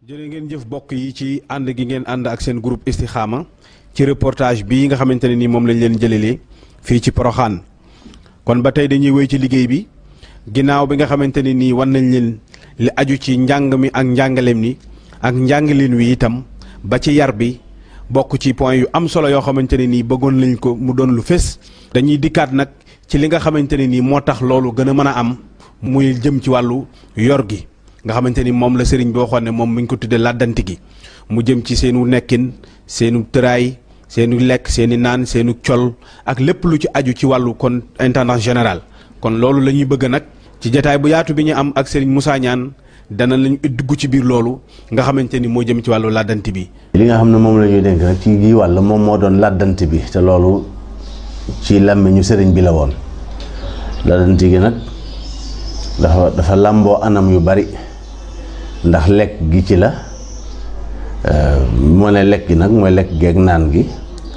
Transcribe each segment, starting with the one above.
jërë ngeen jëf bokk yi ci ànd gi ngeen ànd ak seen groupe Istikhama ci reportage bii nga xamante ne ni moom lañ leen jëlelee fii ci Porokhane kon ba tey dañuy wéy ci liggéey bi ginnaaw bi nga xamante ne nii wan nañ leen li aju ci njàng mi ak njàngaleem ni ak njàngaleen wi itam ba ci yar bi bokk ci point yu am solo yoo xamante ne nii bëggoon lañ ko mu doon lu fés. dañuy dikkaat nag ci li nga xamante ne nii moo tax loolu gën a mën a am muy jëm ci wàllu yor gi nga xamante ni moom la sëriñ bi waxoon ne moom mi ngi ko tuddee làddanti gi mu jëm ci seenu nekkin seenu tëraay seenu lekk seeni naan seenu col ak lépp lu ci aju ci wàllu kon intendant général. kon loolu la ñuy bëgg nag ci jataay bu yaatu bi ñu am ak sëriñ Moussa Niane dana lañu dugg ci biir loolu nga xamante ni moo jëm ci wàllu làddanti bi. li nga xam ne moom la ñuy dénk nag ci gii wàll moom moo doon làddanti bi te loolu ci làmmiñu sëriñ bi la woon làddanti gi nag dafa làmboo anam yu bari. ndax lekk gi ci la moo ne lekk gi nag mooy lekk geeg naan gi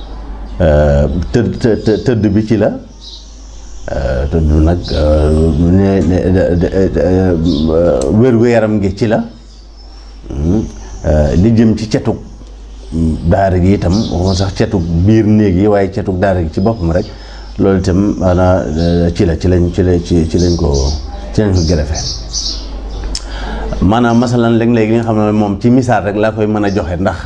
tëdd bi ci la tëdd nag wér-gu-yaram gi ci la li jëm ci cetug daara gi itam waxoon sax cetug biir néeg yi waaye cetug daara gi ci boppam rek loolu itam maanaam ci lañ ko gërëfee maanaam masalan léeg-léeg li nga xam ne moom ci misaal rek laa koy mën a joxe ndax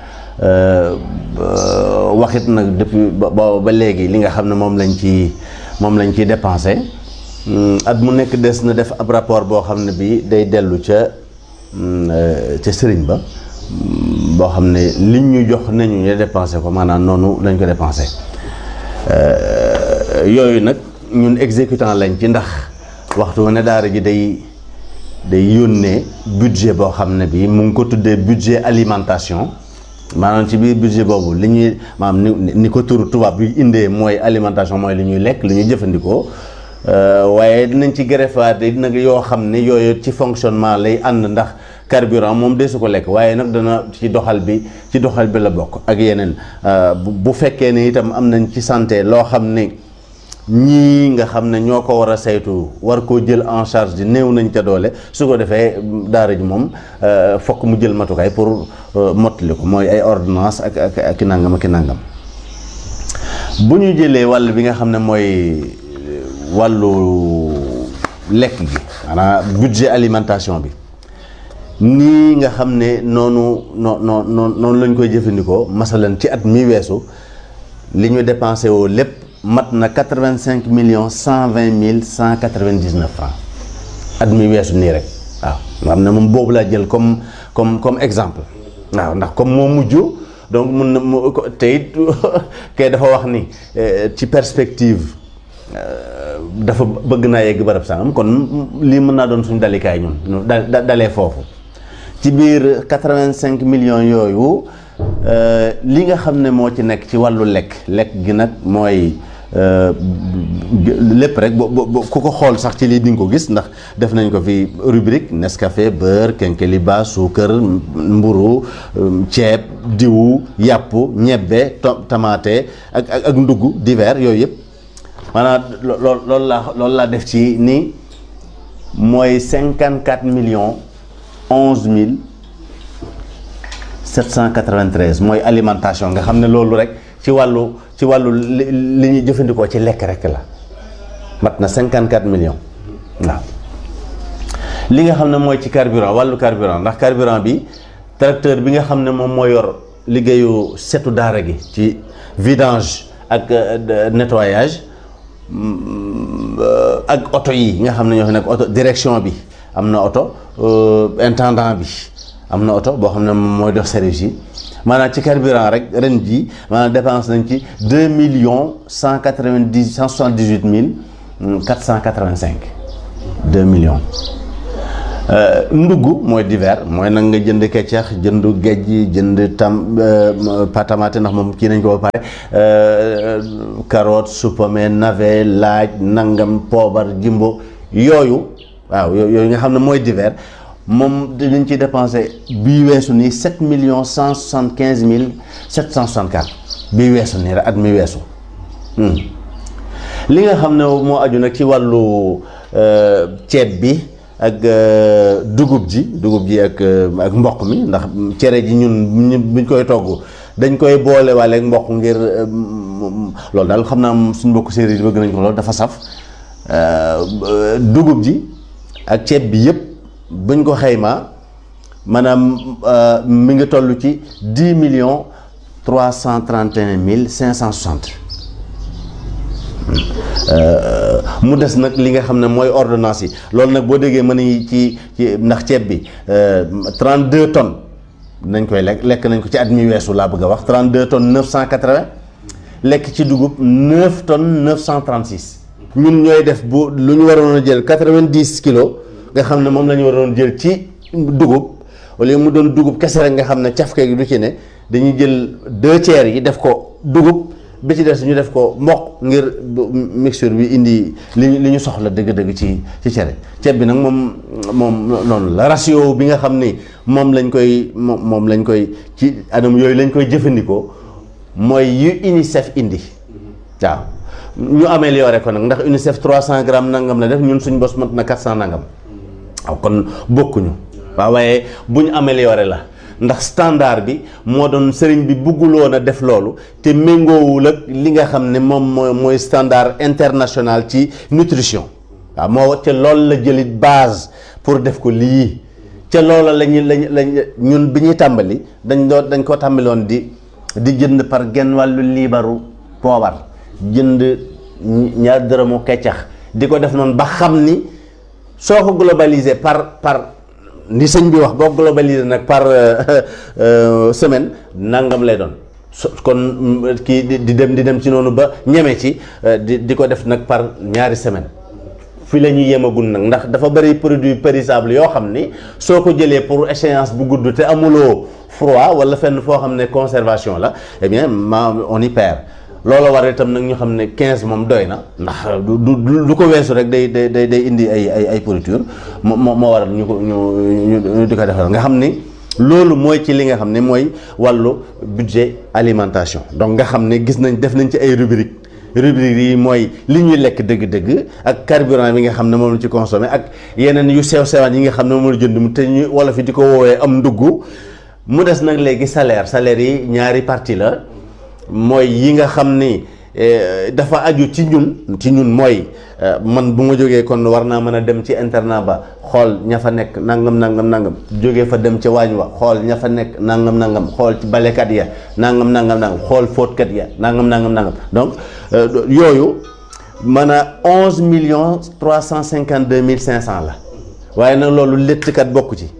waxit nag depuis ba léegi li nga xam ne moom lañ ciy dépensé at mu nekk des na def ab rapport boo xam ne bii day dellu ca sëriñ ba boo xam ne liñ ñu jox nañu ñu dépensé ko maanaam noonu lañ ko dépensé yooyu nag ñun exécutant lañ ci ndax waxtu ne daara ji day yónnee budget boo xam ne bii mu ngi ko tuddee budget alimentation maanaam ci biir budget boobu li ñuy maanaam ni ko turu tubaab bi indee mooy alimentation mooy li ñuy lekk li ñuy jëfandikoo waaye dinañ ci greffaat nag yoo xam ne yooyu ci fonctionnement lay ànd ndax carburant moom deesu ko lekk waaye nag dana ci doxal bi la bokk ak yeneen bu fekkee ne itam am nañ ci santé loo xam ne ñii nga xam ne ñoo ko war a saytu war koo jël en charge di néew nañ ca doole su ko defee daara ji moom fokk mu jël matukaay pour mottali ko mooy ay ordonnance ak ki nangam bu ñu jëlee wàll bi nga xam ne mooy wàllu lekk gi maanaam budget alimentation bi nii nga xam ne noonu lañ koy jëfandikoo masalan ci at mi weesu li ñu dépensé woo lépp mat na 85 millions 120 mille 199 francs at mi weesu nii rek waaw nga xam ne moom boobu laa jël comme exemple waaw ndax comme moo mujj donc mun na te it kay dafa wax ni ci perspective dafa bëgg naa yegg barab sangam kon lii mën naa doon suñu dalikaay ñun dalee foofu ci biir 85 millions yooyu li nga xam ne moo ci nekk ci wàllu lekk gi nag mooy lépp rek ku ko xool sax ci lii di nga ko gis ndax def nañ ko fi rubrique Nescafé beurre kenkeliba suukar mburu ceeb diwu yàpp ñebbe tomate ak ndugg divers yooyu yëpp maanaam loolu laa def ci ni mooy 54 millions 11 mille 793 mooy alimentation nga xam ne loolu rek ci wàllu li ñuy jëfandikoo ci lekk rek la mat na 54 millions waaw li nga xam ne mooy ci carburant wàllu carburant ndax carburant bi tracteur bi nga xam ne moom moo yor liggéeyu setu daara gi ci vidange ak nettoyage ak oto yi nga xam ne ñoo fi nekk oto direction bi am na oto intendant bi am na oto boo xam ne mooy dox service yi maanaam ci carburant rek ren ji maanaam dépense nañ ci 2 millions 178 mille 485 2 millions ndugg mooy divers mooy nag nga jënd keccax jënd géej jënd patamate ndax moom kii nañ ko ba pare carotte supame navet laaj nangam poobar jimbo yooyu waaw yooyu nga xam ne mooy divers moom dinañ ci dépensé bii weesu nii 7 millions 175 mille 764 bii weesu nii rek at mi weesu li nga xam ne moo aju nag ci wàllu ceeb bi ak dugub ji ak mboq mi ndax cere ji ñun buñ koy togg dañ koy boole waale ak mboq ngir loolu daal xam naa suñ mbokk séeréer yi bëgg nañ ko loolu dafa saf dugub ji ak ceeb bi yëpp buñ ko xaymaa maanaam mi ngi toll ci 10,331,560 mu des nag li nga xam ne mooy ordonnance yi loolu nag boo déggee mën ni ci ndax ceeb bi 32 tonnes nañ koy lekk nañ ko ci at mi weesu laa bëgg a wax 32 tonnes 980 lekk ci dugub 9 tonnes 936 ñun ñooy def bu lu ñu waroon a jël 90 kilos nga xam ne moom la ñu waroon jël ci dugub wala mu doon dugub kese rek nga xam ne cafke gi du ci ne dañuy jël 2 tiers yi def ko dugub bi ci des ñu def ko mboq ngir mixture bi indi li ñu soxla dëgg-dëgg ci cere ceeb bi nag moom noonu la ratio bi nga xam ni moom lañ koy ci anam yooyu lañ koy jëfandikoo mooy yu UNICEF indi waaw ñu amélioré ko nag ndax UNICEF 300 grammes nangam la def ñun suñ bos mat na 400 nangam waaw kon bokkuñu waaw waaye bu ñu amélioré la ndax standard bi moo doon sëriñ bi bëgguloon a def loolu te méngoowul ak li nga xam ne moom mooy standard international ci nutrition waaw moo ca loolu la jëlit base pour def ko lii ca loola lañ ñun bi ñuy tàmbali dañ ko tàmbaloon di jënd par genn wàllu liibaru poobar jënd ñaar dërëmu keccax di ko def noonu ba xam ni soo ko globalisé par ni sëñ bi wax boo globalisé nag par semaine nangam lay doon kon kii di dem ci noonu ba ñeme ci di ko def nag par ñaari semaine fi la ñuy yemagul nag ndax dafa bëri produit périssable yoo xam ni soo ko jëlee pour échéance bu gudd te amuloo froid wala fenn foo xam ne conservation la eh bien on y perd loolu war itam nag ñu xam ne 15 moom doy na ndax du ko weesu rek day indi ay pourriture moo waral ñu di ko defal nga xam ni loolu mooy ci li nga xam ne mooy wàllu budget alimentation donc nga xam ne def nañ ci ay rubrique yi mooy li ñuy lekk dëgg-dëgg ak carburant bi nga xam ne moom la ci consommé ak yeneen yu sew-sewaan yi nga xam ne moom la jënd te ñu wolof yi di ko woowee am ndugg mu des nag léegi salaire yi ñaari partie la mooy yi nga xam ni dafa aju ci ñun mooy man bu ma jógee kon war naa mën a dem ci internat ba xool ña fa nekk nangam jógee fa dem ca waañ wa xool ña fa nekk nangam xool ci balekat ya nangam xool fóotkat ya nangam donc yooyu man a 11,352,500 la waaye nag loolu léttkat bokku ci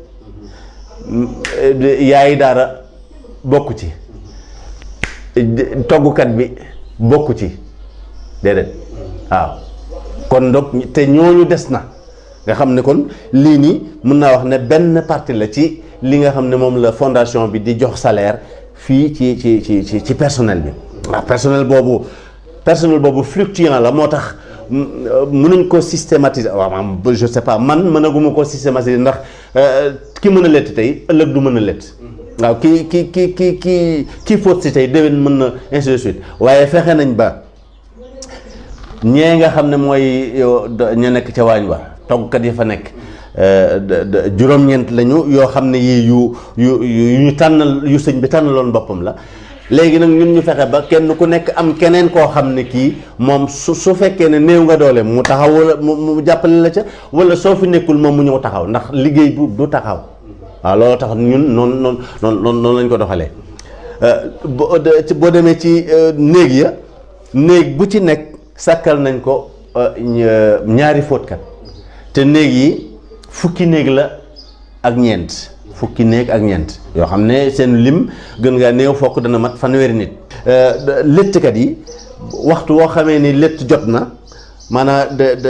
yaayi daara bokku ci toggukat bi bokku ci déedéet waaw kon donc te ñooñu des na nga xam ne kon lii nii mën naa wax ne benn partie la ci li nga xam ne moom la fondation bi di jox salaire fii ci personnel bi waaw personnel boobu fluctuant la moo tax mënuñ ko systématiser waaw je sais pas man mënaguma ko systématiser ndax ki mën a lett tey ëllëg du mën a lett waaw kii fóot si tey déwén mën na ainsi de suite waaye fexe nañ ba ñee nga xam ne mooy ña nekk ca waañ wa toggkat yi fa nekk juróom-ñeent lañu yoo xam ne yii yu ñu tànnal yu sëñ bi tànnaloon boppam la léegi nag ñun ñu fexe ba kenn ku nekk am keneen koo xam ne kii moom su fekkee ne néew nga doole mu taxaw wala mu jàppale la ca wala soo fi nekkul moom mu ñëw taxaw ndax liggéey bu du taxaw waaw loolu tax ñun noonu lañ ko doxalee boo demee ci néeg bu ci nekk sàkkal nañ ko ñaari fóotkat te néeg yi fukki néeg la ak ñeent yoo xam ne seen lim gën ngaa néew fokk dana mat fanweeri nit léttkat yi waxtu woo xamee ni létt jot na maanaam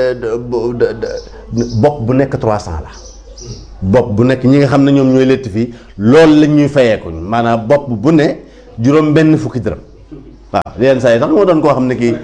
bopp bu nekk 300 la bopp bu nekk ñi nga xam ne ñoom ñooy létt fii loolu lañ ñuy fayeeku maanaam bopp bu ne juróom benn fukki dërëm waaw yenn saa yi sax moo doon koo xam ne kii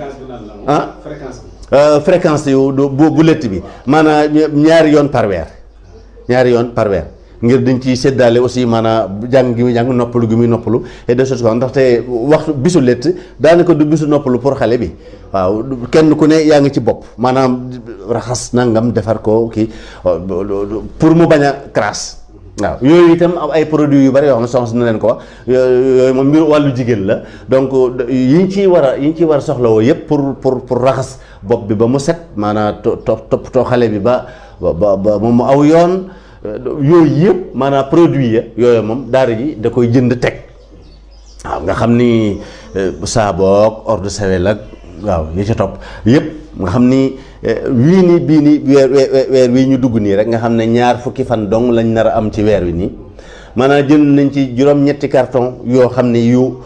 fréquence yu bu létt bi maanaam ñaari yoon par weer ngir dañ ciy séddaale aussi maanaam jàng gi muy jàng noppalu gi muy noppalu et de choses comme ndaxte waxtu bisu létt daanaka du bisu noppalu pour xale bi waaw kenn ku ne yaa ngi ci bopp maanaam raxas nangam defar ko kii pour mu bañ a crasse waaw yooyu itam ay produits yu bari yoo xam ne soxna na leen ko wax yooyu moom mbir wàllu jigéen la donc yi ñu ciy war a soxlawoo yëpp pour raxas bopp bi ba mu set maanaam toppatoo xale bi ba moom mu aw yoon yooyu yëpp maanaam produit ya yooyu moom daara ji da koy jënd teg waaw nga xam ni saaboog eau de Javel ak waaw yi ca topp yëpp nga xam ni wii nii bii nii weer wii ñu dugg nii rek nga xam ne 2 fukki fan dong lañ nar a am ci weer wi nii maanaam jënd nañ ci juróom-ñetti carton yoo xam ne yu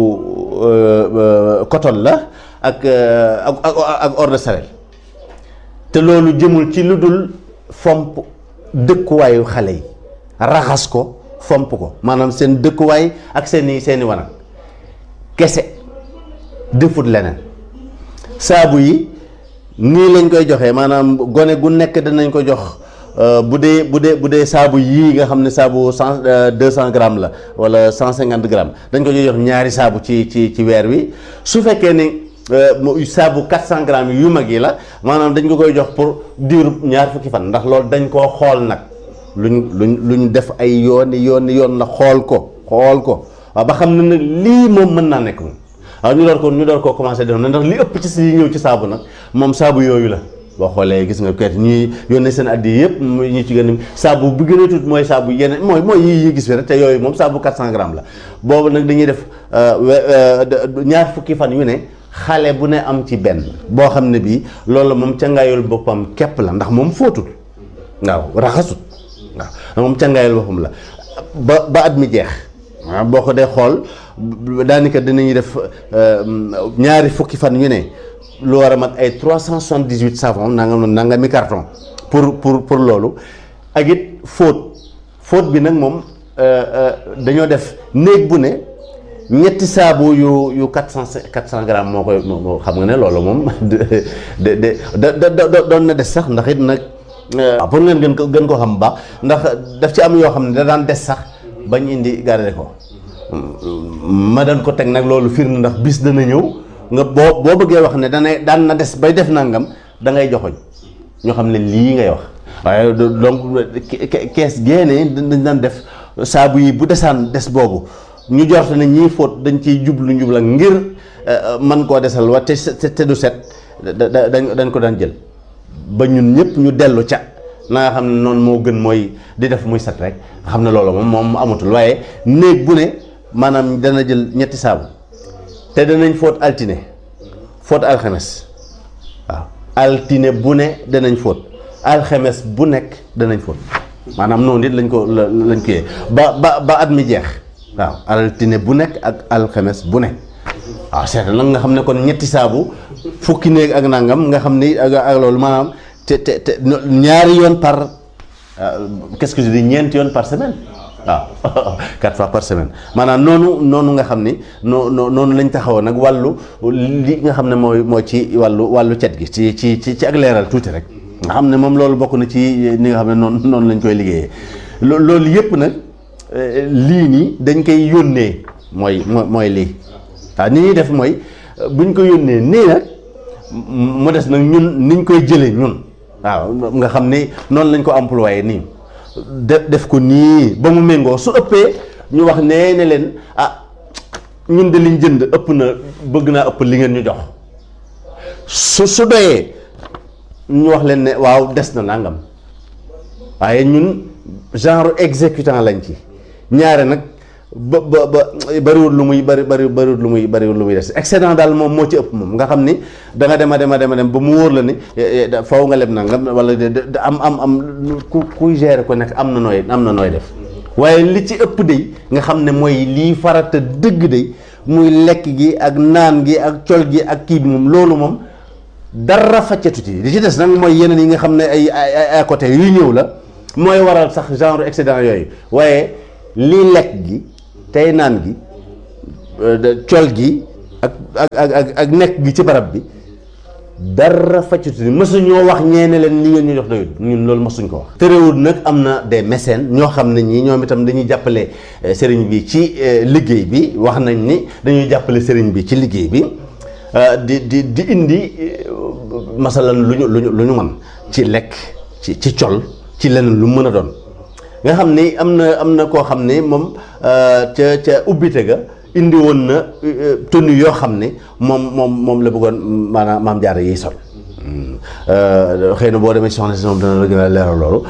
coton la ak eau de Javel te loolu jëmul ci lu dul fomp dëkkuwaayu xale yi raxas ko fomp ko maanaam seen dëkkuwaay ak seeni wanag kese defut leneen saabu yi nii lañ koy joxee maanaam gone gu nekk danañ ko jox bu dee saabu yii nga xam ne saabu 200 grammes la wala 150 grammes dañ ko jox 2 saabu ci weer wi su fekkee ni saabu 400 grammes yu mag yi la maanaam dañ ko koy jox pour diiru 2 fukki fan ndax loolu dañ koo xool nag luñ def ay yoon la xool ko waaw ba xam ne nag lii moom mën naa nekk moom waaw ñu door koo commencé def na ndax li ëpp ci si ñëw ci saabu nag moom saabu yooyu la boo xoolee gis nga kayit ñuy yónnee seen addi yëpp ñu ci gën a saabu bu gën a tuut mooy saabu yeneen mooy yi gis fi rek te yooyu moom saabu 400 grammes la boobu nag dañuy def 2 fukki fan yu ne xale bu ne am ci benn boo xam ne bii loolu moom cangaayul boppam képp la ndax moom fóotul waaw raxasut waaw moom cangaayul boppam la ba at mi jeex waaw boo ko dee xool daanaka dinañuy def 2 fukki fan yu ne lu war a mat ay 378 savon nangami carton pour loolu ak it fóot bi nag moom dañoo def néeg bu ne ñetti saabu yu 400 grammes moo koy xam nga ne loolu moom doon na des sax ndax it nag pour ngeen gën ko xam baax ndax daf ci am yoo xam ne da daan des sax bañ indi garder ko ma daan ko teg nag loolu firnde ndax bis dana ñëw nga boo bëggee wax ne daan na des bay def nangam da ngay joxoñ ñoo xam ne lii ngay wax waaye donc kees génne dañ daan def saabu yi bu desaan des boobu ñu jorte ne ñii fóot dañ ciy njublu ak ngir man koo desal wa te du set dañ ko daan jël ba ñun ñëpp ñu dellu ca na nga xam ne noonu moo gën mooy di def muy set rek nga xam ne loolu moom amatul waaye néeg bu ne maanaam dana jël ñetti saabu te danañ fóot altine fóot alxames waaw altine bu ne danañ fóot alxames bu nekk danañ fóot maanaam noonu it lañ ko yee ba at mi jeex waaw altine bu nekk ak alxames bu ne waaw seetal nag nga xam ne kon ñetti saabu fukki néeg ak nangam nga xam ni ak loolu maanaam te 2 yoon par qu'est-ce que je dis 4 yoon par semaine waaw 4 fois par semaine maanaam noonu nga xam ni noonu lañ taxawoon nag wàllu li nga xam ne mooy ci wàllu cet gi ci ak leeral tuuti rek nga xam ne moom loolu bokk na ci ni nga xam ne noonu lañ koy liggéeyee loolu yëpp nag lii nii dañ koy yónnee mooy lii waaw ni ñuy def mooy buñ ko yónnee nii nag mu des nag ñun niñ koy jëlee ñun waaw nga xam ne noonu lañ ko employé nii def ko nii ba mu méngoo su ëppee ñu wax ne leen ñun de liñ jënd ëpp na bëgg naa ëpp li ngeen ñu jox su doyee ñu wax leen ne waaw des na nangam waaye ñun genre exécutant lañ ci ñaare nag ba bariwul lu muy bariwul lu muy des excédent daal moom moo ci ëpp moom nga xam ni da nga dem ba mu wóor la ni faw nga leb nangam wala am kuy gérer ko nekk am na nooy def waaye li ci ëpp day nga xam ne mooy lii farata dëgg day muy lekk gi ak naan gi ak col gi ak kii bi moom loolu moom dara faccatu ci li ci des nag mooy yeneen yi nga xam ne ay à côté yuy ñëw la mooy waral sax genre excédent yooyu waaye lii lekk gi tey naan gi col gi ak nekk gi ci barab bi dara faccutu ni mësuñoo wax ñeene leen li ngeen ñu jox doyul ñun loolu mësuñ ko wax. terewul nag am na des mécènes ñoo xam ne ñii ñoom itam dañuy jàppale sëriñ bi ci liggéey bi wax nañ ni dañuy jàppale sëriñ bi ci liggéey bi di indi masalan lu ñu mën ci lekk ci col ci leneen lu mën a doon nga xam ni am na koo xam ne moom ca ubbite ga indi woon na tenue yoo xam ne moom la bëggoon maanaam maam jaara yiy sol xëy na boo demee soxna si moom dana la gën a leeral loolu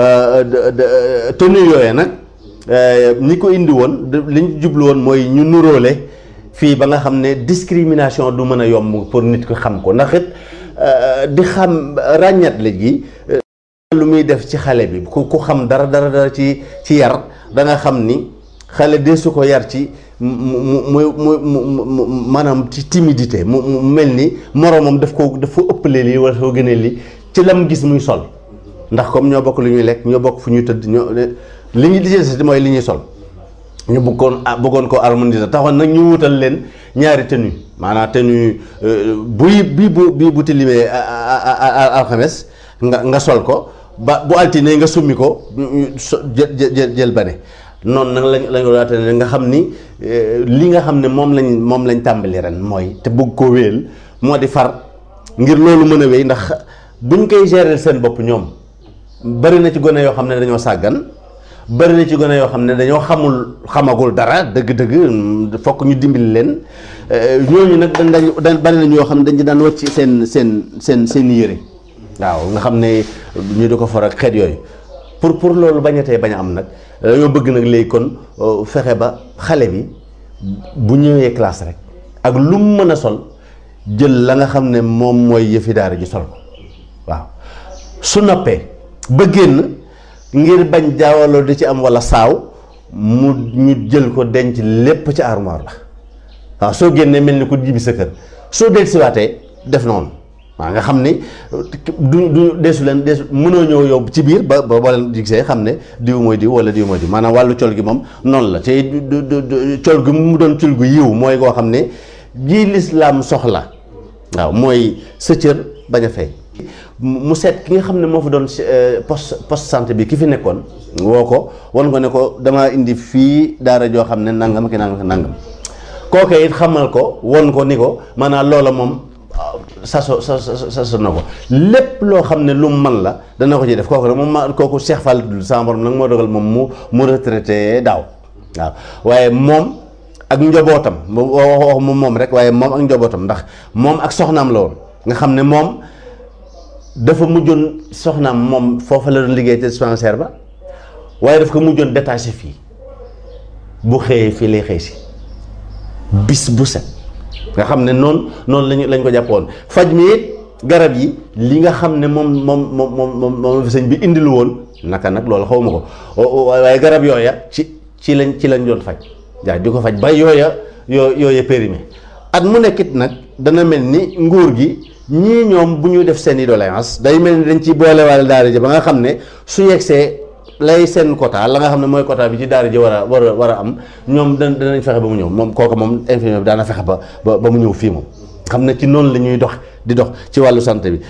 tenue yooyee nag ñi ko indi woon li ñu jublu woon mooy ñu nuróole fii ba nga xam ne discrimination du mën a yomb pour nit ko xam ko ndax it di xam ràññat la gi lu muy def ci xale bi ku xam dara ci yar da nga xam ni xale de su ko yar ci mu maanaam ci timidité mu mel ni moroomam dafa ëppalee lii wala dafa gënee lii ci lam gis muy sol ndax comme ñoo bokk lu ñuy lekk ñoo bokk fu ñuy tëdd li ñu lijjanti mooy li ñuy sol ñu bëggoon ko harmoniser taxoon nag ñu wutal leen ñaari tenue maanaam tenue bii bu tilimee alxames nga sol ko ba bu altine nga summi ko jël bane noonu nag lañ waate ne nga xam ni li nga xam ne moom lañ tàmbali ren mooy te bëgg koo wéyal moo di far ngir loolu mën a wéy ndax buñ koy gérer seen bopp ñoom bari na ci gone yoo xam ne dañoo sàggan bari na ci gone yoo xam ne dañoo xamagul dara dëgg-dëgg fokk ñu dimbali leen ñooñu nag dañ bari nañu yoo xam ne dañ daan wàcc seen yére waaw nga xam ne ñu di ko for ak xeet yooyu pour loolu bañatee bañ a am nag dañoo bëgg nag léegi kon fexe ba xale bi bu ñëwee classe rek ak lu mu mën a sol jël la nga xam ne moom mooy yëfi daara ji sol ko waaw su noppee ba génn ngir bañ jaawaloo di ci am walla saaw ñu jël ko denc lépp ci armoire la waaw soo génnee mel ni ko jibi sa kër soo dellusiwaatee def noonu waaw nga xam ni du deesu mënoo ñëw yow ci biir ba boo leen gisee xam ne diw mooy diw wala diw mooy diw maanaam wàllu col gi moom noonu la te col gi mu doon col gu yiw mooy koo xam ne ji lislaam soxla waaw mooy sa cër bañ a feeñ mu seet ki nga xam ne moo fa doon poste santé bi ki fi nekkoon woo ko wan ko ne ko dama indi fii daara joo xam ne nangam ki nangam kooke it xamal ko won ko ni ko maanaam loola moom saso na ko lépp loo xam ne lu man la dana ko ci def kooku nag kooku Cheikh Fall sama borom nag moo dogal moom mu retraité daaw waaw waaye moom ak njobootam wax moom rek waaye moom ak njobootam ndax moom ak soxnaam la woon nga xam ne moom dafa mujjoon soxnaam moom foofa la doon liggéey ci dispensaire ba waaye daf ko mujjoon détaché fii bu xëyee fii lay xëy si bis bu set nga xam ne noonu lañ ko jàppoon faj mi it garab yi li nga xam ne moom fi sëñ bi indilu woon naka nag loolu xawma ko waaye garab yooya ci lañ doon faj waaw di ko faj ba yooya périmé at mu nekkit nag dana mel ni nguur gi ñii ñoom bu ñu def seen i doléance day mel ni dañ ci boolewaale daara ji ba nga xam ne su yegsee lay seen quota la nga xam ne mooy quota bi ci daara ji war a am ñoom danañ fexe ba mu ñëw moom kooku moom infirmier bi daana fexe ba mu ñëw fii moom xam ne ci noonu la ñuy dox ci wàllu santé bi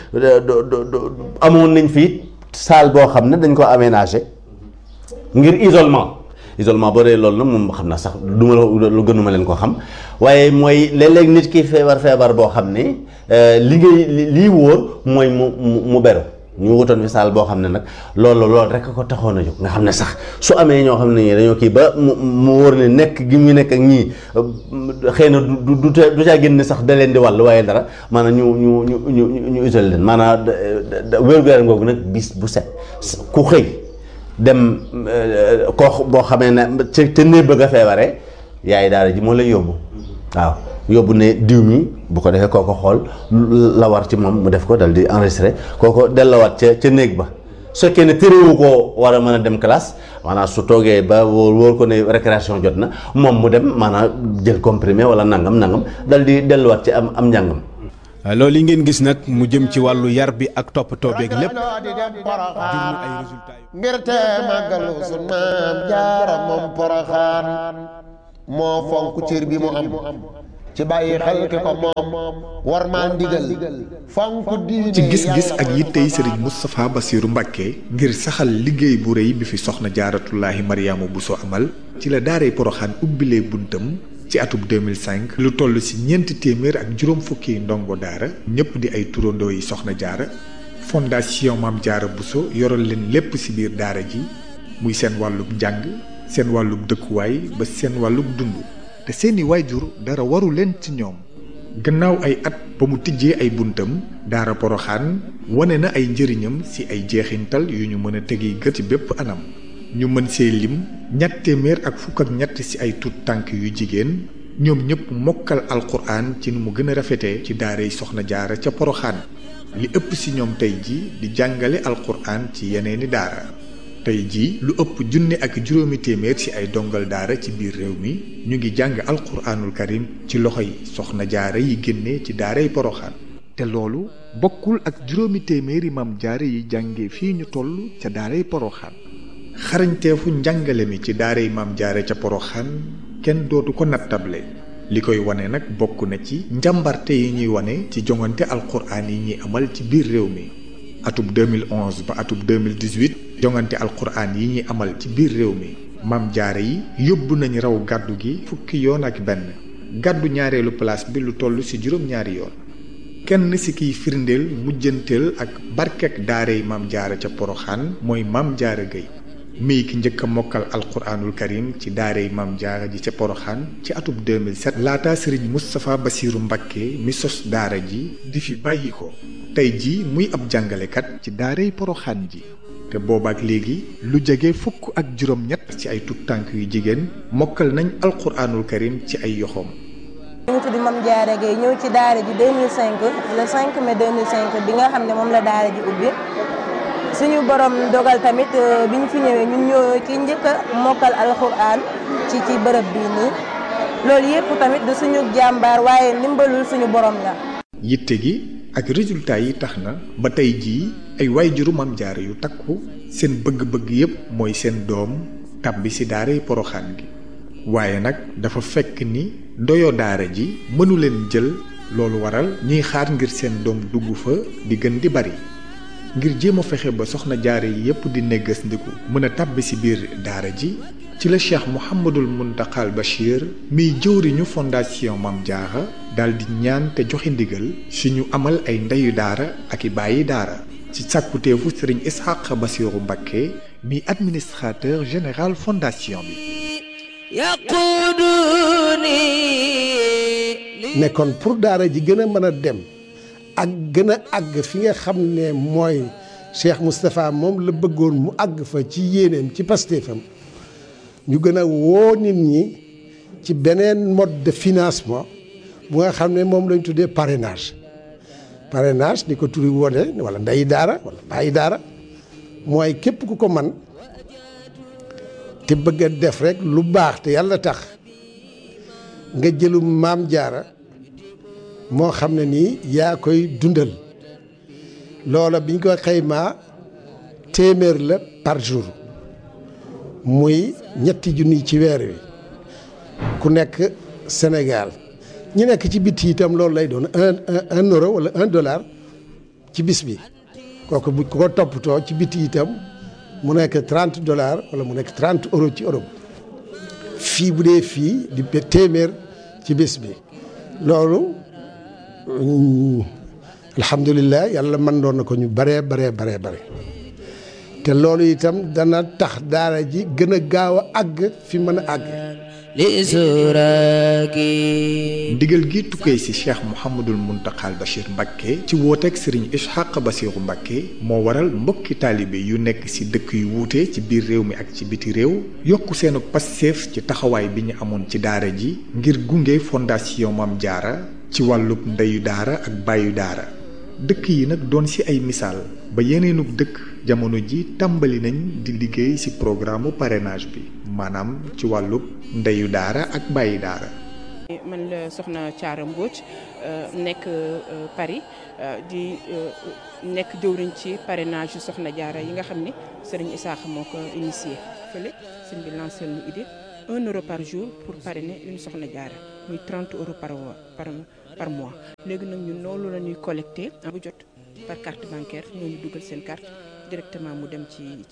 amoon nañ fii salle boo xam ne dañ ko aménagé ngir isolement boo dee loolu nag moom xam naa sax du ma lu gënuma leen ko xam waaye mooy léeg-léeg nit ki feebar boo xam ne lii wóor mooy mu beru ñu wutoon fi saal boo xam ne nag loolu rek ko taxoon a jóg nga xam ne sax su amee ñoo xam ne ñii dañoo kii ba mu wóor ne nekk gi mu nekk ak ñii xëy na du caa génn sax da leen di wàll waaye dara maanaam ñu isolé leen maanaam wér-gu-yaram googu nag bis bu set ku xëy dem koo boo xamee ne te ne bëgg a feebaree yaay daara ji moo lay yóbbu waaw yóbbu ne diw mi bu ko defee kooko xool la war ci moom mu def ko dal di enregistré kooko dellawaat ca néeg ba su fekkee ne téréwu koo war a mën a dem classe maanaam su toogee ba wóor ko ne récréation jot na moom mu dem maanaam jël comprimé wala nangam dal di delluwaat ci am njàngam. loolu yi ngeen gis nag mu jëm ci wàllu yar bi ak toppatoo beeg lépp jur na ay résultats ngir te màggalu sun maam jaara moom Poroxaan moo fonk cër bi mu am ci bàyyi xel ki ko moom war maa ndigal fonk diine ci gis-gis ak yittey Serigne Moustapha Bassirou Mbacké ngir saxal liggéey bu rëy bi fi soxna Jaaratullaahi Mariama Bousso amal ci la daaray Poroxaan ubbilee buntam ci atub 2005 lu toll ci ñeenti téeméer ak juróom fukki ndongo daara ñëpp di ay turandoo yi soxna jaara fondation Maam Jaara Bousso yoral leen lépp ci biir daara ji muy seen wàllub njàng seen wàllub dëkkuwaay ba seen wàllub dund te seeni waajur dara waru leen ci ñoom gannaaw ay at ba mu tijjee ay buntam daara Poroxaan wane na ay njëriñam ci ay jeexintal yu ñu mën a tegi gët ci bépp anam ñu mën see lim ñett téeméer ak fukk ak ñett ci ay tut tànk yu jigéen ñoom ñëpp mokkal alquran ci nu mu gën a rafetee ci daaray soxna jaara ca Poroxaan li ëpp ci ñoom tey ji di jàngale alquran ci yeneeni daara tey ji lu ëpp junni ak juróomi téeméer ci ay dongal daara ci biir réew mi ñu ngi jàng alquranul karim ci loxoy soxna jaara yi génne ci daaray Poroxaan te loolu bokkul ak juróomi téeméeri maam jaara yi jànge fii ñu toll ca daaray Poroxaan xarañteefu njàngale mi ci daaray maam jaara ca Poroxaan kenn dootu ko nattable li koy wane nag bokk na ci njàmbarte yi ñuy wane ci jongante alquran yi ñuy amal ci biir réew mi atub 2011 ba atub 2018 jongante alquran yi ñuy amal ci biir réew mi maam jaara yi yóbbu nañ raw gàddu gi fukki yoon ak benn gàddu ñaareelu place bi lu toll ci juróom-ñaari yoon kenn ci kiy firndeel mujjanteel ak barkek daaray maam jaara ca Poroxaan mooy maam jaara Gueye mii ki njëkk a mokkal alquranul karim ci daaray maam jaara ji ca Poroxaan ci atub 2007 laata Serigne Moustapha Bassirou Mbacké mi sos daara ji di fi bàyyi ko tey ji muy ab jàngalekat ci daaray Poroxaan ji te boobaak léegi lu jege fukk ak juróom-ñett ci ay tut tànk yu jigéen mokkal nañ alquranul karim ci ay yoxoom. ñu ngi tudd Mame Diarra Gueye ñëw ci daara ji 2005 le 5 mai 2005 bi nga xam ne moom la daara ji ubbi suñu borom dogal tamit bi ñu fi ñëwee ñun ñoo ci njëkk a mokkal alquran ci bërëb bii nii loolu yëpp tamit du suñu jàmbaar waaye ndimbalul suñu borom la. yitte gi ak résultat yi tax na ba tey jii ay waajuru Mame Diarra yu takku seen bëgg-bëgg yépp mooy seen doom tàbbi ci daaray Poroxaan gi waaye nag dafa fekk ni doyo daara ji mënu leen jël loolu waral ñuy xaar ngir seen doom dugg fa di gën di bari ngir jéem a fexe ba soxna jaara yi yépp di neggas ndiku mën a tàbbi ci biir daara ji ci la Cheikh Mouhamadul Mountakhal Bachir miy jëwriñu fondation Mame Diarra daal di ñaan te joxe ndigal suñu amal ay ndeyu daara ak i bàyyi daara ci sàkkuteefu Serigne Ishaq Bassirou Mbacké mi administrateur général fondation bi ne kon pour daara ji gën a mën a dem ak gën a àgg fi nga xam ne mooy Cheikh Moustapha moom la bëggoon mu àgg fa ci yéeneem ci pastéefam ñu gën a woo nit ñi ci beneen mode de financement bu nga xam ne moom lañ tuddee parrainage ni ko turi wone wala ndeyi daara wala bàyyi daara mooy képp ku ko man te bëgg a def rek lu baax te yàlla tax nga jëlu Maam Jaara moo xam ne nii yaa koy dundal loola biñ ko xaymaa téeméer la par jour muy ñetti junni ci weer wi ku nekk Sénégal ñi nekk ci biti itam loolu lay doon un euro wala $1 ci bis bi kooku bu ko toppatoo ci biti itam mu nekk $30 wala mu nekk 30 euros ci Europe fii bu dee fii di téeméer ci bis bi loolu alhamdulilah yàlla mën doon na ko ñu bare te loolu itam dana tax daara ji gën a gaaw a àgg fi mën a àgg. ndigal gi tukkee ci Cheikh Mouhamadul Mountakhal Bachir Mbacké ci wooteeg Serigne Ishaq Bassirou Mbacké moo waral mbokki taalibe yu nekk ci dëkk yu wuute ci biir réew mi ak ci biti réew yokk seenu passeef ci taxawaay bi ñu amoon ci daara ji ngir gunge fondation Mame Diarra ci wàllub ndeyu daara ak bàyyu daara dëkk yi nag doon ci ay misaal ba yeneenug dëkk jamono ji tàmbali nañ di liggéey ci programme parrainage bi maanaam ci wàllub ndeyu daara ak bàyyi daara. man la soxna Thiara Mbodj nekk Paris di nekk jëwriñ ci parrainage yu soxna Diarra yi nga xam ni Serigne Issakha moo ko initié fële sëñ bi lancé lu idée 1 euro par jour pour parrainer une Soxna Jaara muy 30 euros par mois léegi nag ñun loolu la ñuy collecté bu jot par carte bancaire ñooñu dugal seen carte directement mu dem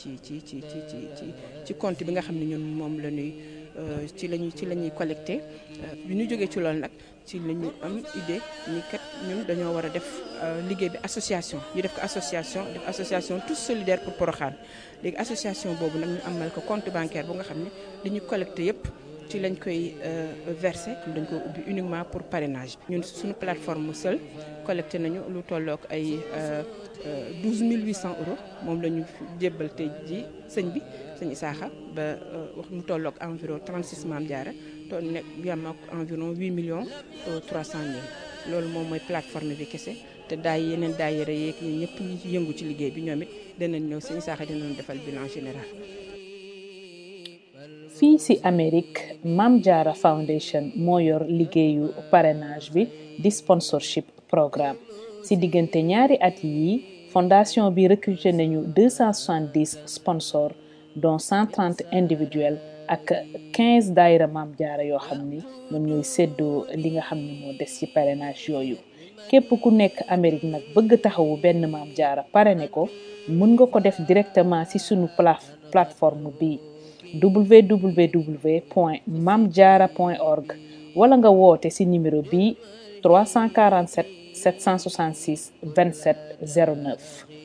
ci compte bi nga xam ne ñun moom la ñuy ci la ñuy collecté bi ñu jógee ci loolu nag ci la ñu am idée ni kat ñun dañoo war a def liggéey bi association ñu def ko association tous solidaires pour Porokhane léegi association boobu nag ñu amal ko compte bancaire bu nga xam ne li ñu collecté yëpp ci lañ koy versé dañ ko ubbi uniquement pour parrainage ñun suñu plateforme seul collecté nañu lu tollook ay 12 800 euros moom la ñu jébbal tey ji sëñ Isaaxa ba wax mu tollook environ 36 Maam Jaara to nekk yam ak environ 8 millions 300 mille loolu moom mooy plateforme bi kese te yeneen daayira yeeg ñun ñëpp ñi ci yëngu ci liggéey bi ñoom it danañ ñëw sëñ Isaaxa dinañ defal bilan général. fii ci Amérique Maam Jaara Foundation moo yor liggéeyu parrainage bi di sponsorship programme ci diggante ñaari at yi fondation bi recruté nañu 270 sponsors dont 130 individuels ak 15 daayira Maam Jaara yoo xam ni ñoom ñooy séddoo li nga xam ne moo des ci parrainage yooyu képp ku nekk Amérique nag bëgg taxawu benn Maam Jaara parrainé ko mën nga ko def directement ci sunu plateforme bi www.mamdiara.org wala nga woote ci numéro bi 347 766 27 09.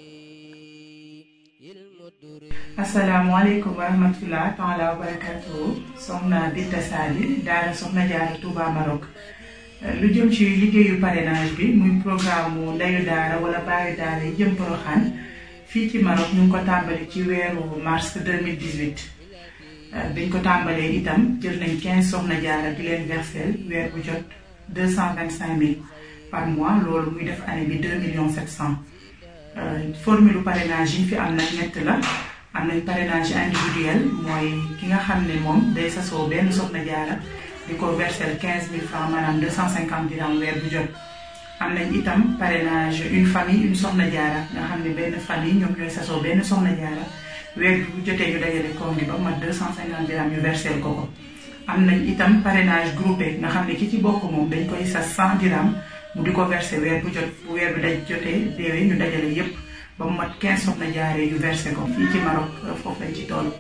asalaamaaleykum wa rahmatulah taala wa barakatuhu soxna Binta Sali daara Soxna Jaara Touba Maroc lu jëm ci liggéeyu parrainage bi muy programme mu ndeyu daara wala baayu daara yi jëm Porokhane fii ci Maroc ñu ngi ko tàmbali ci weeru mars 2018 biñ ko tàmbalee itam jël nañ 15 Soxna Jaara di leen versel weer bu jot 225 000 par mois loolu muy def année bi 2 millions 700 formule parrainage yi fi am nag ñett la am nañ parrainage individuel mooy ki nga xam ne moom day sasoo benn Soxna Jaara di ko versel 15 000 francs maanaam 250 dirham weer bu jot. am nañ itam parrainage une famille une Soxna Jaara nga xam ne benn famille ñoom ñooy sasoo benn Soxna Jaara weer bu jotee ñu dajale koom gi ba mat 250 dirham ñu versel ko. am nañ itam parrainage groupé nga xam ne ki ci bokk moom dañ koy sas 100 dirham mu di ko versé weer bu jot bu weer bi daj jotee déwee ñu dajale yépp ba mu mat 15 Soxna Jaara yu versé ko fii ci Maroc foofu lañ ci toll.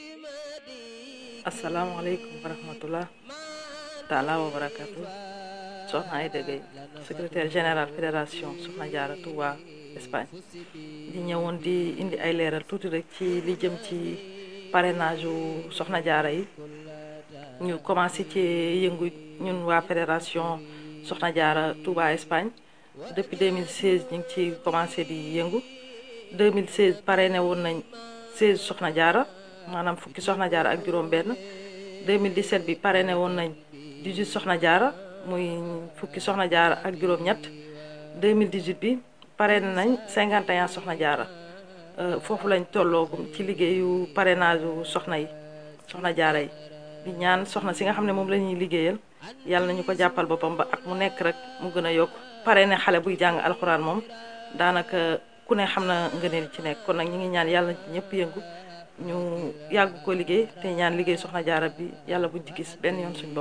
asalaamaaleykum wa rahmatullah taala wa barakatu soxna Aïda Gueye secrétaire général fédération Soxna Jaara Touba Espagne di ñëwoon di indi ay leeral tuuti rek ci li jëm ci parrainage u Soxna Jaara yi ñu commencé ci yëngu ñun waa fédération Soxna Jaara Touba Espagne depuis 2016 ñu ngi ci commencé di yëngu 2016 parrainé woon nañ 16 Soxna Jaara maanaam fukki Soxna Jaara ak juróom benn 2017 bi parrainé woon nañ 18 Soxna Jaara muy fukki Soxna Jaara ak juróom ñett 2018 bi parrainé nañ 51 Soxna Jaara foofu lañ tolloogum ci liggéeyu parrainage u Soxna Jaara yi di ñaan soxna si nga xam ne moom la ñuy liggéeyal yàlla nañu ko jàppal boppam ba ak mu nekk rek mu gën a yokk parrainé xale buy jàng alxuraan moom daanaka ku ne xam na ngëneel ci nekk kon nag ñu ngi ñaan yàlla ñëpp yëngu ñu yàgg ko liggéey te ñaan liggéey Soxna Jaara bi yàlla buñ ci gis benn yoon suñ bopp.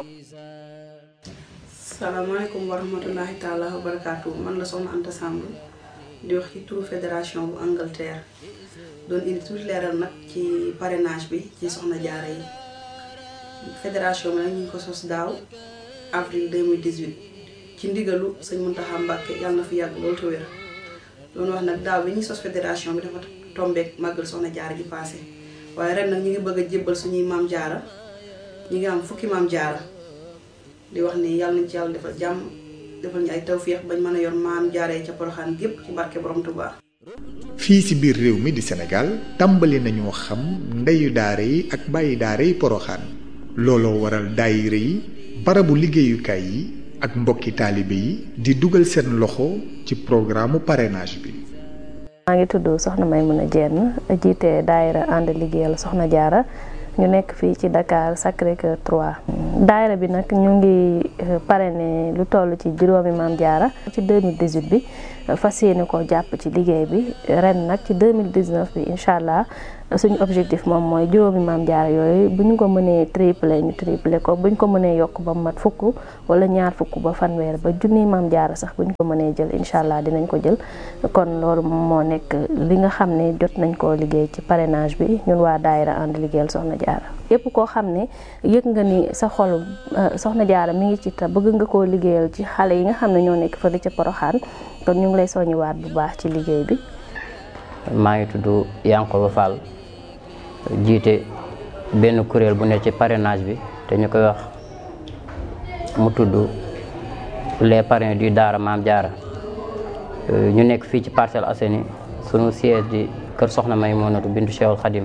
salaamaaleykum wa rahmatullahi taala wa barakaatu man la soxna Anta Samb di wax ci turu fédération bu Angleterre doon indi tuuti leeral nag ci parrainage bi ci Soxna Jaara yi fédération bi nag ñu ngi ko sos daaw avril 2018 ci ndigalu sëñ Muntaxa Mbàkke yàlla na fi yàgg loolu te wér doon wax nag daaw bi ñuy sos fédération bi dafa tombeek màggal Soxna Jaara gi passé waaye ren nag ñu ngi bëgg a jébbal suñuy Maam Jaara ñu ngi am fukki Maam Jaara di wax ni yàlla nañ ci yàlla defal jàmm defal ñu ay tawféex bañ mën a yor Maam Jaara yi ca Porokhane gépp ci barke Borom Tuubaa. fii ci biir réew mi di Sénégal tàmbali nañoo xam ndeyu daara yi ak bàyyi daara yi Porokhane looloo waral daayira yi barabu liggéeyukaay yi ak mbokki taalibe yi di dugal seen loxo ci programme parrainage bi. maa ngi tudd Soxna Maymuna Jenn jiite daayira ànd liggéeyal Soxna Jaara ñu nekk fii ci Dakar Sacré-Cœur 3 daayira bi nag ñu ngi parrainé lu toll ci juróomi Maam Jaara ci 2018 bi fas yéene ko jàpp ci liggéey bi ren nag ci 2019 bi incha allah suñu objectif moom mooy juróomi maam jaara yooyu bu ñu ko mënee tripler ñu tripler ko bu ñu ko mënee yokk ba mat fukk wala ñaar fukk ba fanweer ba junni maam jaara sax bu ñu ko mënee jël incha allah dinañ ko jël. kon loolu moo nekk li nga xam ne jot nañ koo liggéey ci parrainage bi ñun waa daayira ànd liggéeyal Soxna Jaara. yépp koo xam ne yëg nga ni sa xol Soxna Jaara mi ngi ci te bëgg nga koo liggéeyal ci xale yi nga xam ne ñoo nekk fële ca Porokhane kon ñu ngi lay soññiwaat bu baax ci liggéey bi. maa ngi tudd Yankoba Fall jiite benn kuréel bu ne ci parrainage bi te ñu koy wax mu tudd les parrains du Daara Maam Jaara ñu nekk fii ci Parcelles Assainies sunu siège di kër Soxna Maymunatu bintu Cheikhul Khadim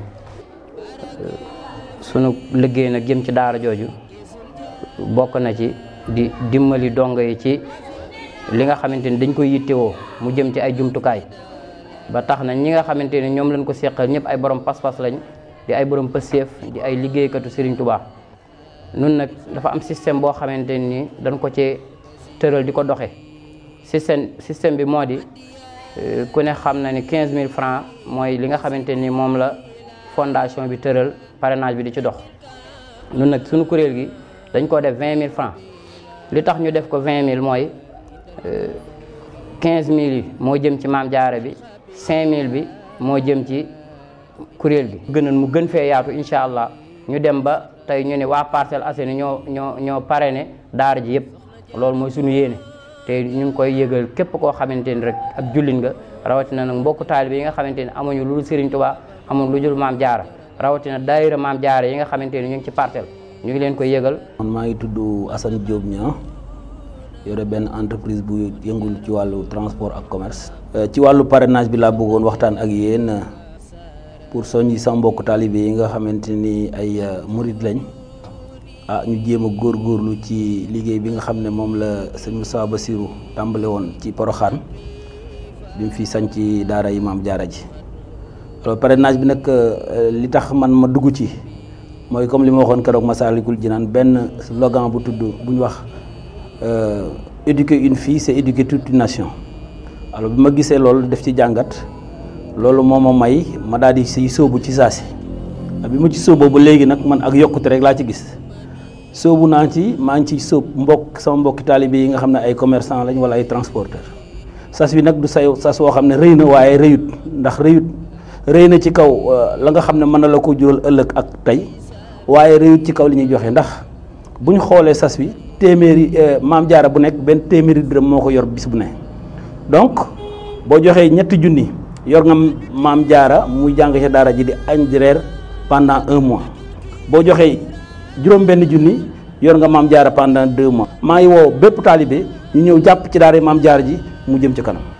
sunu liggéey nag jëm ci daara jooju bokk na ci di dimbali dongo yi ci li nga xamante ni dañ koy yittewoo mu jëm ci ay jumtukaay ba tax na ñi nga xamante ni ñoom lañ ko seqal ñëpp ay borom pas-pas lañ di ay borom pëseef di ay liggéeykatu Serigne Touba. nun nag dafa am système boo xamante ni dañ ko ci tëral di ko doxe système bi moo di ku ne xam na ni 15000 francs mooy li nga xamante ni moom la fondation bi tëral parrainage bi di ci dox. nun nag suñu kuréel gi dañ ko def 20000 francs li tax ñu def ko 20000 mooy 15000 yi moo jëm ci maam jaara bi 5000 bi moo jëm ci kuréel gi. gënoon mu gën fee yaatu incha allah ñu dem ba tey ñu ne waa Parcelles Assainies ñoo parrainé daara ji yëpp loolu mooy suñu yéene te ñu ngi koy yëgal képp koo xamante ni rek ak jullit nga rawatina nag mbokku taalibe yi nga xamante ni amuñu lu dul Serigne Touba amuñu lu dul maam jaara rawatina daayira maam jaara yi nga xamante ni ñu ngi ci parcelle ñu ngi leen koy yëgal. man maa ngi tudd Assane Diop Niang yore benn entreprise bu yëngul ci wàllu transport ak commerce. ci wàllu parrainage bi laa bëggoon waxtaan ak yéen pour soññi sa mbokku taalibe yi nga xamante ni ay murid lañ ñu jéem a góorgóorlu ci liggéey bi nga xam ne moom la sëñ Moussa Bassirou tàmbale woon ci Porokhane bi mu fi sañ ci daara yi maam jaara ji. alors parrainage bi nag li tax man ma dugg ci mooy comme li ma waxoon keroog Massalikul Jinaan benn slogan bu tudd bu ñu wax éduquer une fille c'est éduquer toute une nation. alors bi ma gisee loolu def ci jàngat loolu moo ma may ma daal di siy sóobu ci saasi bi ma ci sóoboo ba léegi nag man ak yokkute rek laa ci gis sóobu naa ci maa ngi ci sóob sama mbokki taalibe yi nga xam ne ay commerçant lañ wala ay transporteur sas bi nag du sas woo xam ne rëy na waaye rëyut ndax rëy na ci kaw la nga xam ne mën na la ko jural ëllëg ak tey waaye rëyut ci kaw li ñuy joxe ndax bu ñu xoolee sas bi téeméeri maam jaara bu nekk benn téeméeri dërëm moo ko yor bis bu ne donc boo joxee 3 junni yor nga maam jaara muy jàng ci daara ji di añ di reer pendant 1 mois boo joxee juróom-benn junni yor nga maam jaara pendant 2 mois. maa ngi woo bépp taalibe ñu ñëw jàpp ci daara maam jaara ji mu jëm ci kanam.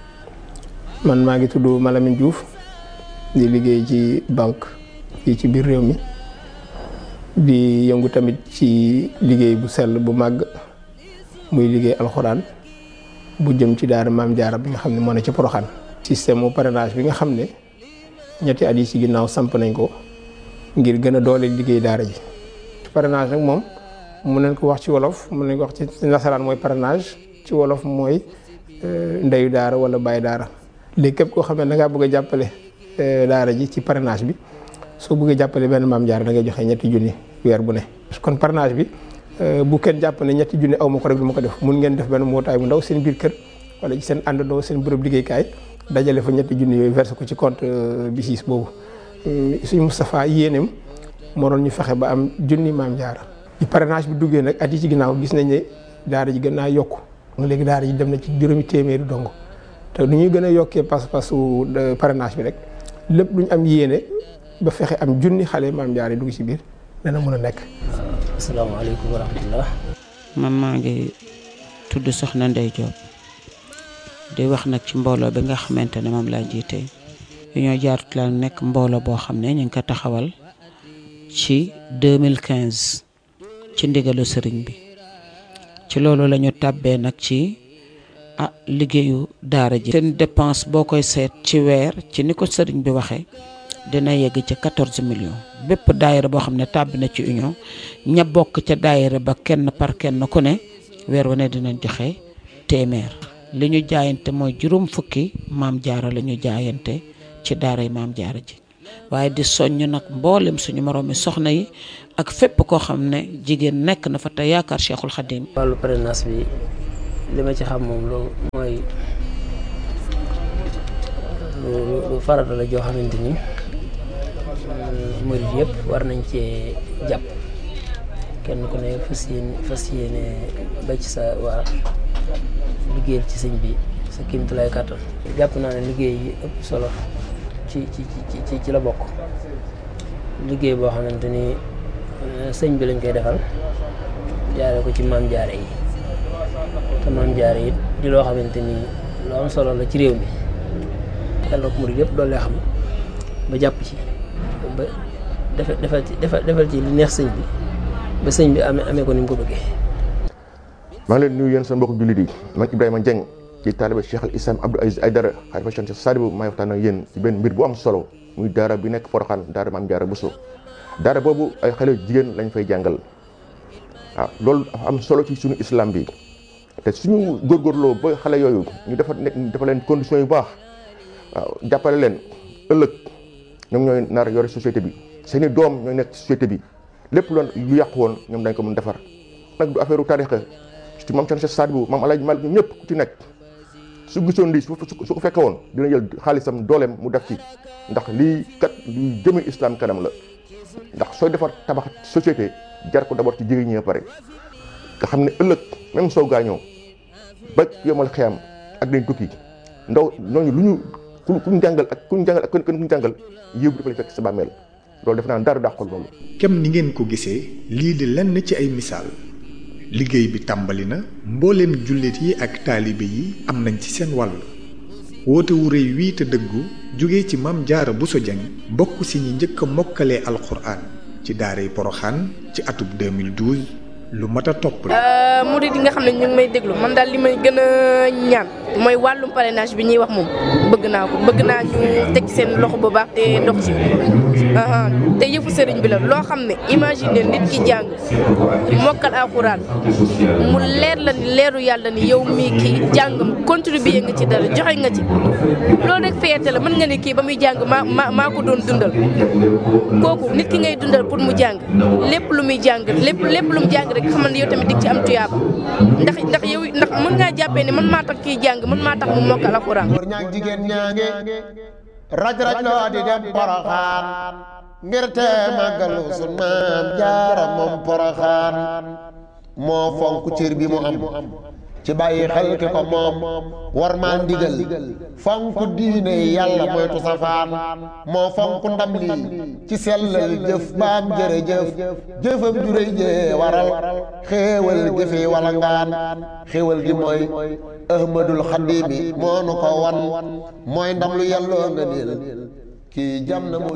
man maa ngi tudd Malamine Diouf di liggéey ci banque fii ci biir réew mi di yëngu tamit ci liggéey bu sell bu màgg muy liggéey alxuraan bu jëm ci daara maam jaara bi nga xam ne moo ne ci Porokhane. système mu parrainage bi nga xam ne ñetti at yi ci ginnaaw samp nañ ko ngir gën a doole liggéey daara ji. parrainage nag moom mun nañ ko wax ci wolof mun nañ ko wax ci nasaraan mooy parrainage ci wolof mooy ndeyu daara wala bàyyi daara. léegi képp koo xam ne da ngaa bëgg a jàppale daara ji ci parrainage bi soo bëggee jàppale benn maam jaara da ngay joxe 3 junni weer bu ne. kon parrainage bi bu kenn jàpp ne 3 junni aw ma ko rek du ma ko def mun ngeen def benn mbootaay bu ndaw seen biir kër wala ci seen àndandoo seen bërëb liggéeykaay dajale fa 3 junni yooyu versé ko ci compte BICIS boobu. suñu Moustapha yéeneem moo doon ñu fexe ba am junni maam jaara. ci parrainage bi duggee nag at yi ci ginnaaw gis nañ ne daara ji gën naa yokku léegi daara ji dem na ci juróomi téeméeri dong te nu ñuy gën a yokkee pas-pasu parrainage bi rek lépp lu ñu am yéene ba fexe am junni xale maam jaara yi dugg ci biir dana mën a nekk. asalaamaaleykum wa rahmatullah. man maa ngi tudd Soxna Ndey Diop di wax nag ci mbooloo bi nga xamante ne moom laa jiite Union Jaaratu la nekk mbooloo boo xam ne ñu ngi ko taxawal ci 2015 ci ndigalu sëriñ bi ci loolu la ñu tàbbee nag ci liggéeyu daara ji. seen dépense boo koy seet ci weer ci ni ko sëriñ bi waxee dina yegg ci 14 millions bépp daayira boo xam ne tàbbi na ci union ña bokk ca daayira ba kenn par kenn ku ne weer wu ne dinañ joxe téeméer. li ñu jaayante mooy 50 maam jaara la ñu jaayante ci daara yi maam jaara ji waaye di soññ nag mboolem suñu moroomi soxna yi ak fépp koo xam ne jigéen nekk na fa te yaakaar Cheikhul Khadim. wàllu parrainage bi li ma ci xam moom loolu mooy lu farata la joo xamante ni murid yëpp war nañ cee jàpp kenn ku ne fas yéene ba ci sa waa liggéeyal ci sëñ bi sa kéemtulaay kàttan. jàpp naa ne liggéey yi ëpp solo ci la bokk liggéey boo xamante ni sëñ bi lañ koy defal jaare ko ci maam jaare yi te maam jaare yi di loo xamante ni lu am solo la ci réew mi yàlla ko murid yëpp doole xam ba jàpp ci ba defal ci li neex sëñ bi ba sëñ bi amee ko ni mu ko bëggee. maa ngi leen nuyu yéen sa mbokku jullit yi man Ibrahima Dieng ci taalibe Cheikh al Islam Abdou Aziz Aïdara xalifa Cheikh Sadibou may waxtaan ak yéen ci benn mbir bu am solo muy daara bi nekk Porokhane daara Maam Jaara Bousso daara boobu ay xale jigéen lañ fay jàngal waaw loolu dafa am solo ci suñu islam bi te suñu góorgóorloo ba xale yooyu ñu dafa leen conditions yu baax waaw jàppale leen ëllëg ñoom ñooy nar yore société bi seeni doom ñooy nekk société bi lépp lu yàqu woon ñoom dañ ko mën defar nag du affaire tarixa ci maam Cheikh Sadibou maam Alaaji Malik ñoom ñëpp ku ci nekk su gisoon lii su ko fekke woon dina jël xaalisam dooleem mu def ci ndax lii kat luy jëme islam kanam la ndax sooy defar tabax société jar ko d'abord ci jigéen ñi pare nga xam ne ëllëg même soo gaañoo ba yomal xiyam ak dañ tukki ndaw ñooñu lu ñu kuñ jàngal ak kuñ jàngal yëpp dafa lay fekk sa bàmmeel loolu def naa dara dàqul loolu. kem ni ngeen ko gisee lii di lenn ci ay misaal liggéey bi tàmbali na mbooleem jullit yi ak taalibe yi am nañ ci seen wàll woote wu rëy wii te dëggu jóge ci Maam Jaara Bousso Dieng bokk si ñi njëkk a mokkalee alxuraan ci daaray Porokhane ci atub 2012 lu mat a topp la. murid yi nga xam ne ñu ngi may déglu man daal li may gën a ñaan mooy wàllum parrainage bi ñuy wax moom bëgg naa ñu teg seen loxo bu baax te dox ci te yëfu sëriñ bi la loo xam ne imagine nit ki jàng mokkal alxuraan mu leer la ni leeru yàlla ni yow mii kii jàngam contribuer nga ci dara joxe nga ci loolu rek feete la mën nga ne kii ba muy jàng maa ko doon dundal kooku nit ki ngay dundal pour mu jàng lépp lu muy jàng lépp lu mu jàng rek xamal ne yow tamit dig ci am tuyaaba ndax mën ngaa jàppee ne man maa tax kii jàng man maa tax mu mokkal alxuraan. góor ñaa jigéen ñaa ngi raj loo di dem Porokhane ngir te màggalu sun Maam Jaara moom Porokhane moo fonk cër bi mu am ci bàyyi xel ki ko moom war maa ndigal fonk diine yàlla moytu safaan moo fonk ndam lii ci sellal jëf baam jërëjëf jëfam juréy jee waral xéewal jëfi wala ngaan xéewal gi mooy ahmadul xadimi moo nu ko wan mooy ndam lu yàlloo nga niil kii jam na